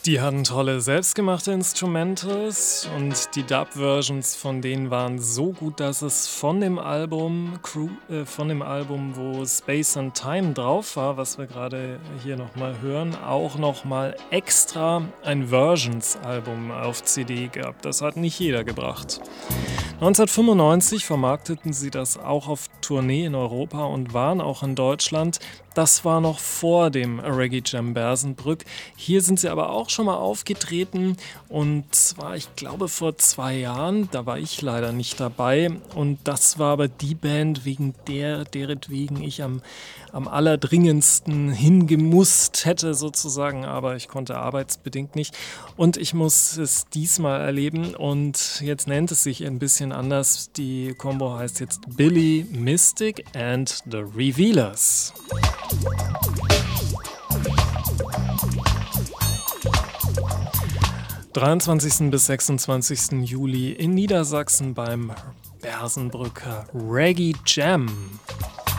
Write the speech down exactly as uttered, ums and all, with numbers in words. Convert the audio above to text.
Die hatten tolle selbstgemachte Instrumentals und die Dub-Versions von denen waren so gut, dass es von dem Album Cru äh, von dem Album, wo Space and Time drauf war, was wir gerade hier noch mal hören, auch noch mal extra ein Versions-Album auf C D gab. Das hat nicht jeder gebracht. neunzehnhundertfünfundneunzig vermarkteten sie das auch auf Tournee in Europa und waren auch in Deutschland. Das war noch vor dem Reggae Jam Bersenbrück. Hier sind sie aber auch schon mal aufgetreten und zwar, ich glaube, vor zwei Jahren. Da war ich leider nicht dabei und das war aber die Band, wegen der, deretwegen ich am, am allerdringendsten hingemusst hätte sozusagen, aber ich konnte arbeitsbedingt nicht und ich muss es diesmal erleben und jetzt nennt es sich ein bisschen anders. Die Combo heißt jetzt Billy Mystic and the Revealers. dreiundzwanzigsten bis sechsundzwanzigsten Juli in Niedersachsen beim Bersenbrücker Reggae Jam.